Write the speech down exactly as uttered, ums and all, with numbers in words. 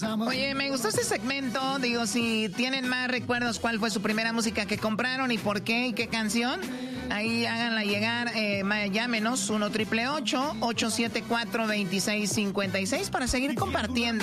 Oye, me gustó este segmento. Digo, si tienen más recuerdos, ¿cuál fue su primera música que compraron y por qué y qué canción? Ahí háganla llegar, eh, llámenos uno triple ocho, ocho siete cuatro, dos seis cinco seis para seguir compartiendo.